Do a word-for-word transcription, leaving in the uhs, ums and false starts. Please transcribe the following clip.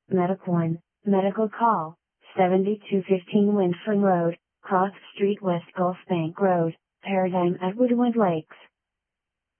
MediCoin, Medical Call, seventy-two fifteen Windfern Road, Cross Street West Gulf Bank Road, Paradigm at Woodland Lakes.